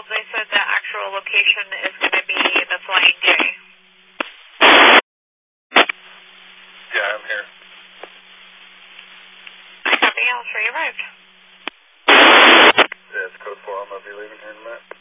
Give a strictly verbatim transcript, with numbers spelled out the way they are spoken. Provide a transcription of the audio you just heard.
They said the actual location is going to be the Flying J. Yeah, I'm here. I copy. I'll show you arrived. Yeah, it's code four. I'm going to be leaving here in a minute.